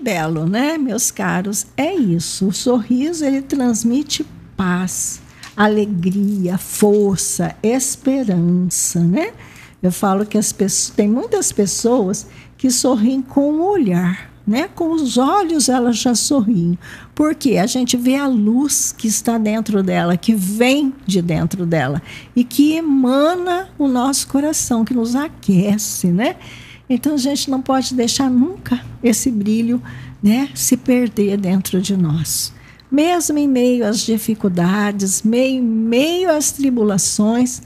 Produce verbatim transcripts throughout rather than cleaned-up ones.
belo, né, meus caros? É isso. O sorriso, ele transmite paz, alegria, força, esperança, né? Eu falo que as pessoas, tem muitas pessoas que sorriem com o olhar, né? Com os olhos elas já sorriem. Porque a gente vê a luz que está dentro dela, que vem de dentro dela e que emana o nosso coração, que nos aquece, né? Então a gente não pode deixar nunca esse brilho, né, se perder dentro de nós. Mesmo em meio às dificuldades, meio, meio às tribulações,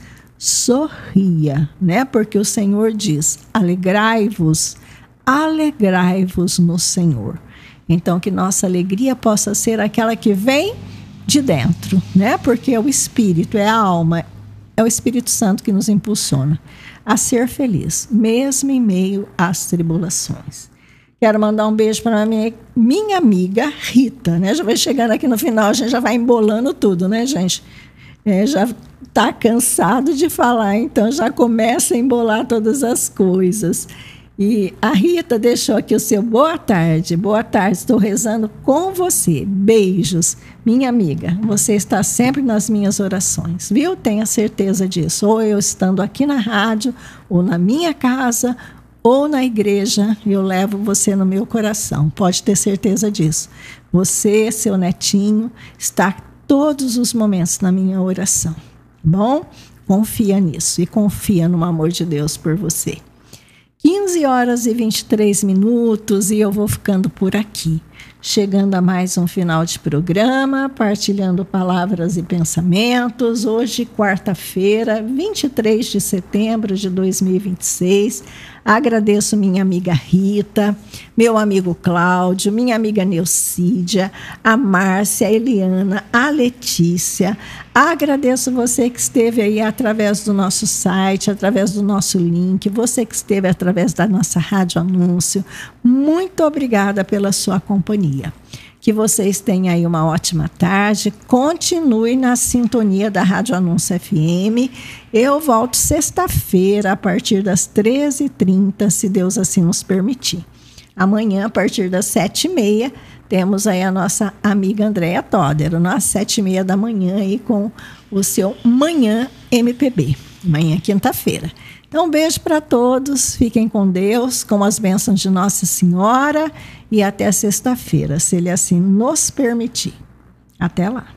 sorria, né? Porque o Senhor diz: alegrai-vos, alegrai-vos no Senhor. Então, que nossa alegria possa ser aquela que vem de dentro, né? Porque é o Espírito, é a alma, é o Espírito Santo que nos impulsiona a ser feliz, mesmo em meio às tribulações. Quero mandar um beijo para a minha, minha amiga Rita, né? Já vai chegando aqui no final, a gente já vai embolando tudo, né, gente? É, já está cansado de falar, então já começa a embolar todas as coisas. E a Rita deixou aqui o seu boa tarde. Boa tarde, estou rezando com você. Beijos. Minha amiga, você está sempre nas minhas orações, viu? Tenha certeza disso. Ou eu estando aqui na rádio, ou na minha casa, ou na igreja, eu levo você no meu coração. Pode ter certeza disso. Você, seu netinho, está todos os momentos na minha oração. Bom? Confia nisso e confia no amor de Deus por você. quinze horas e vinte e três minutos e eu vou ficando por aqui. Chegando a mais um final de programa, partilhando palavras e pensamentos. Hoje, quarta-feira, vinte e três de setembro de dois mil e vinte e seis. Agradeço minha amiga Rita, meu amigo Cláudio, minha amiga Neucídia, a Márcia, a Eliana, a Letícia. Agradeço você que esteve aí através do nosso site, através do nosso link, você que esteve através da nossa rádio anúncio. Muito obrigada pela sua companhia. Que vocês tenham aí uma ótima tarde. Continue na sintonia da Rádio Anúncio F M. Eu volto sexta-feira, a partir das treze e trinta, se Deus assim nos permitir. Amanhã, a partir das sete e meia, temos aí a nossa amiga Andréia Toder, às sete e meia da manhã, aí com o seu Manhã M P B. Amanhã, quinta-feira. Então, um beijo para todos, fiquem com Deus, com as bênçãos de Nossa Senhora e até sexta-feira, se Ele assim nos permitir. Até lá.